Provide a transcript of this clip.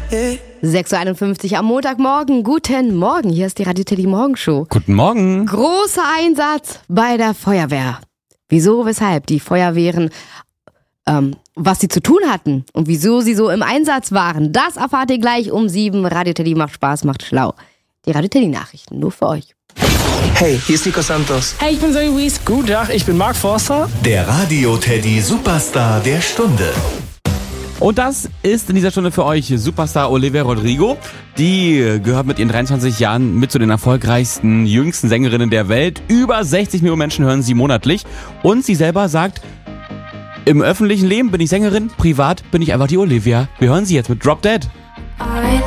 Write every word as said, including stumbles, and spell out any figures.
sechs Uhr einundfünfzig am Montagmorgen. Guten Morgen, hier ist die Radio Teddy Morgenshow. Guten Morgen. Großer Einsatz bei der Feuerwehr. Wieso, weshalb die Feuerwehren, ähm, was sie zu tun hatten und wieso sie so im Einsatz waren, das erfahrt ihr gleich um sieben. Radio Teddy macht Spaß, macht schlau. Die Radio Teddy Nachrichten, nur für euch. Hey, hier ist Nico Santos. Hey, ich bin Zoe Wies. Guten Tag, ich bin Mark Forster. Der Radio Teddy Superstar der Stunde. Und das ist in dieser Stunde für euch Superstar Olivia Rodrigo. Die gehört mit ihren dreiundzwanzig Jahren mit zu den erfolgreichsten, jüngsten Sängerinnen der Welt. Über sechzig Millionen Menschen hören sie monatlich. Und sie selber sagt, im öffentlichen Leben bin ich Sängerin, privat bin ich einfach die Olivia. Wir hören sie jetzt mit Drop Dead. I